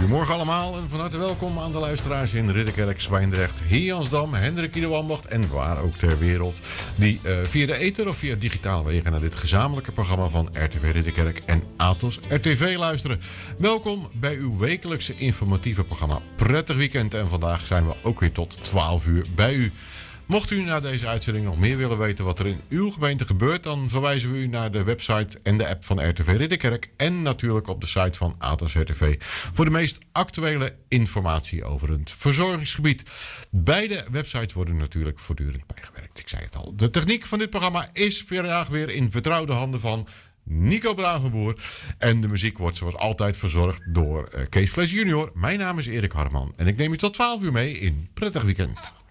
Goedemorgen allemaal en van harte welkom aan de luisteraars in Ridderkerk, Zwijndrecht, Heiansdam, Hendrik Ieder Ambacht en waar ook ter wereld. Die via de ether of via digitaal wegen naar dit gezamenlijke programma van RTV Ridderkerk en Atos RTV luisteren. Welkom bij uw wekelijkse informatieve programma Prettig Weekend. En vandaag zijn we ook weer tot 12 uur bij u. Mocht u na deze uitzending nog meer willen weten wat er in uw gemeente gebeurt, dan verwijzen we u naar de website en de app van RTV Ridderkerk en natuurlijk op de site van Atos RTV voor de meest actuele informatie over het verzorgingsgebied. Beide websites worden natuurlijk voortdurend bijgewerkt. Ik zei het al. De techniek van dit programma is vandaag weer in vertrouwde handen van Nico Bravenboer. En de muziek wordt zoals altijd verzorgd door Kees Vlees junior. Mijn naam is Erik Harman en ik neem u tot 12 uur mee in Prettig Weekend.